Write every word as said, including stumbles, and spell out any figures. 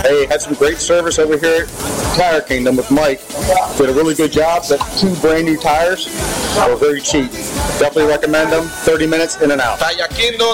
Hey, had some great service over here at Tire Kingdom with Mike. Did a really good job. The two brand new tires were very cheap. Definitely recommend them. thirty minutes in and out. Tire Kingdom,